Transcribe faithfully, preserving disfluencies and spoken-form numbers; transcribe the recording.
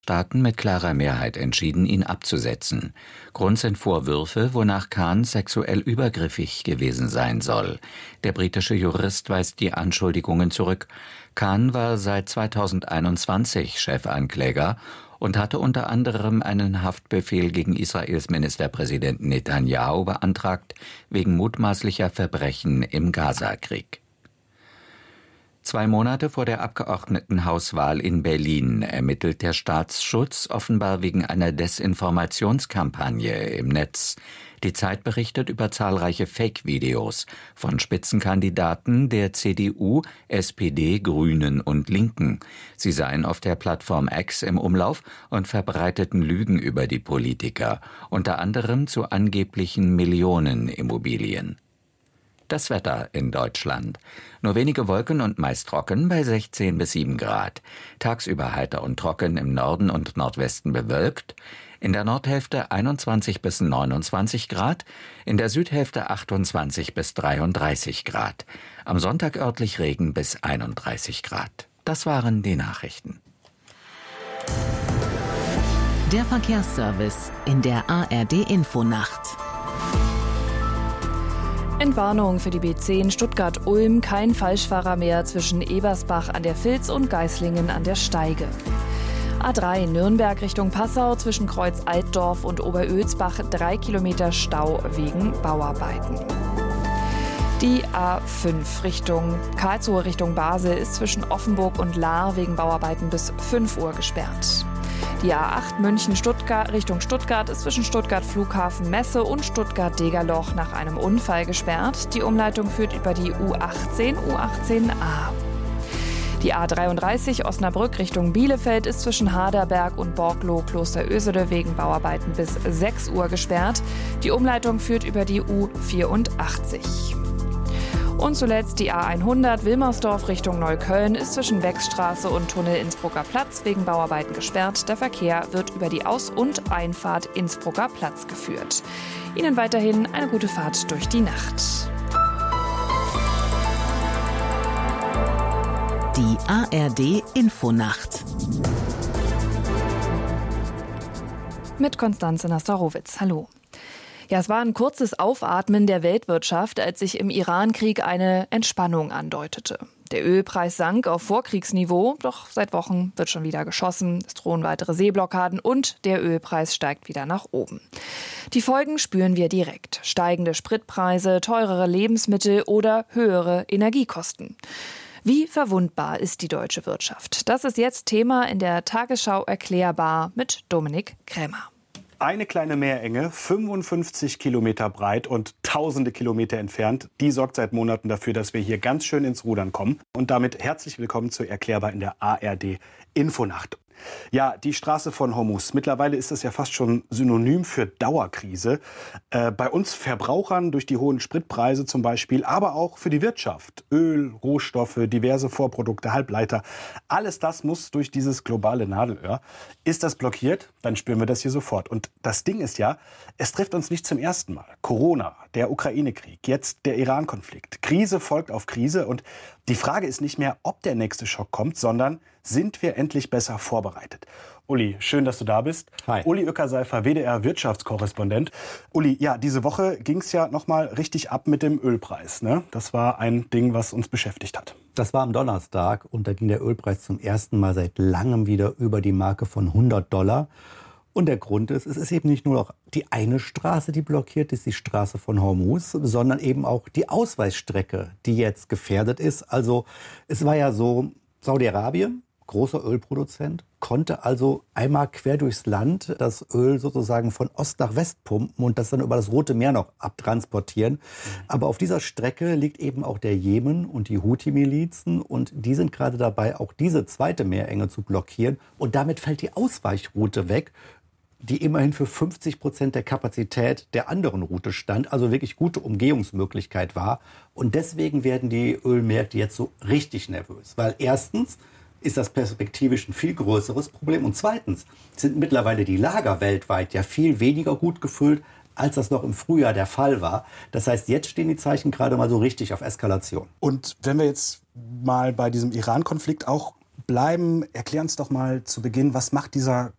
Staaten mit klarer Mehrheit entschieden, ihn abzusetzen. Grund sind Vorwürfe, wonach Khan sexuell übergriffig gewesen sein soll. Der britische Jurist weist die Anschuldigungen zurück. Khan war seit zweitausendeinundzwanzig Chefankläger und hatte unter anderem einen Haftbefehl gegen Israels Ministerpräsidenten Netanyahu beantragt, wegen mutmaßlicher Verbrechen im Gazakrieg. Zwei Monate vor der Abgeordnetenhauswahl in Berlin ermittelt der Staatsschutz offenbar wegen einer Desinformationskampagne im Netz. Die Zeit berichtet über zahlreiche Fake-Videos von Spitzenkandidaten der C D U, S P D, Grünen und Linken. Sie seien auf der Plattform X im Umlauf und verbreiteten Lügen über die Politiker, unter anderem zu angeblichen Millionenimmobilien. Das Wetter in Deutschland. Nur wenige Wolken und meist trocken bei sechzehn bis sieben Grad. Tagsüber heiter und trocken, im Norden und Nordwesten bewölkt. In der Nordhälfte einundzwanzig bis neunundzwanzig Grad, in der Südhälfte achtundzwanzig bis dreiunddreißig Grad. Am Sonntag örtlich Regen bis einunddreißig Grad. Das waren die Nachrichten. Der Verkehrsservice in der A R D-Infonacht. Entwarnung für die B zehn Stuttgart-Ulm, kein Falschfahrer mehr zwischen Ebersbach an der Vils und Geislingen an der Steige. A drei Nürnberg Richtung Passau zwischen Kreuz Altdorf und Oberölsbach drei Kilometer Stau wegen Bauarbeiten. Die A fünf Richtung Karlsruhe Richtung Basel ist zwischen Offenburg und Lahr wegen Bauarbeiten bis fünf Uhr gesperrt. Die A acht München-Stuttgart Richtung Stuttgart ist zwischen Stuttgart Flughafen Messe und Stuttgart-Degerloch nach einem Unfall gesperrt. Die Umleitung führt über die U achtzehn, U achtzehn a. Die A dreiunddreißig Osnabrück Richtung Bielefeld ist zwischen Haderberg und Borgloh Klosterösede wegen Bauarbeiten bis sechs Uhr gesperrt. Die Umleitung führt über die U vierundachtzig. Und zuletzt die A hundert Wilmersdorf Richtung Neukölln ist zwischen Wechsstraße und Tunnel Innsbrucker Platz wegen Bauarbeiten gesperrt. Der Verkehr wird über die Aus- und Einfahrt Innsbrucker Platz geführt. Ihnen weiterhin eine gute Fahrt durch die Nacht. Die A R D-Infonacht. Mit Konstanze Nasterowitz. Hallo. Ja, es war ein kurzes Aufatmen der Weltwirtschaft, als sich im Iran-Krieg eine Entspannung andeutete. Der Ölpreis sank auf Vorkriegsniveau, doch seit Wochen wird schon wieder geschossen, es drohen weitere Seeblockaden und der Ölpreis steigt wieder nach oben. Die Folgen spüren wir direkt. Steigende Spritpreise, teurere Lebensmittel oder höhere Energiekosten. Wie verwundbar ist die deutsche Wirtschaft? Das ist jetzt Thema in der Tagesschau erklärbar mit Dominik Krämer. Eine kleine Meerenge, fünfundfünfzig Kilometer breit und tausende Kilometer entfernt, die sorgt seit Monaten dafür, dass wir hier ganz schön ins Rudern kommen. Und damit herzlich willkommen zu Erklärbar in der A R D-Infonacht. Ja, die Straße von Hormuz. Mittlerweile ist es ja fast schon synonym für Dauerkrise. Äh, bei uns Verbrauchern durch die hohen Spritpreise zum Beispiel, aber auch für die Wirtschaft. Öl, Rohstoffe, diverse Vorprodukte, Halbleiter. Alles das muss durch dieses globale Nadelöhr. Ist das blockiert, dann spüren wir das hier sofort. Und das Ding ist ja, es trifft uns nicht zum ersten Mal. Corona, der Ukraine-Krieg, jetzt der Iran-Konflikt. Krise folgt auf Krise und die Frage ist nicht mehr, ob der nächste Schock kommt, sondern sind wir endlich besser vorbereitet? Uli, schön, dass du da bist. Hi. Uli Ueckerseifer, W D R-Wirtschaftskorrespondent. Uli, ja, diese Woche ging es ja noch mal richtig ab mit dem Ölpreis, ne? Das war ein Ding, was uns beschäftigt hat. Das war am Donnerstag und da ging der Ölpreis zum ersten Mal seit langem wieder über die Marke von hundert Dollar. Und der Grund ist, es ist eben nicht nur noch die eine Straße, die blockiert ist, die Straße von Hormuz, sondern eben auch die Ausweichstrecke, die jetzt gefährdet ist. Also es war ja so, Saudi-Arabien, großer Ölproduzent, konnte also einmal quer durchs Land das Öl sozusagen von Ost nach West pumpen und das dann über das Rote Meer noch abtransportieren. Mhm. Aber auf dieser Strecke liegt eben auch der Jemen und die Houthi-Milizen und die sind gerade dabei, auch diese zweite Meerenge zu blockieren. Und damit fällt die Ausweichroute weg, die immerhin für fünfzig Prozent der Kapazität der anderen Route stand, also wirklich gute Umgehungsmöglichkeit war. Und deswegen werden die Ölmärkte jetzt so richtig nervös, weil erstens ist das perspektivisch ein viel größeres Problem und zweitens sind mittlerweile die Lager weltweit ja viel weniger gut gefüllt, als das noch im Frühjahr der Fall war. Das heißt, jetzt stehen die Zeichen gerade mal so richtig auf Eskalation. Und wenn wir jetzt mal bei diesem Iran-Konflikt auch bleiben, erklär uns doch mal zu Beginn, was macht dieser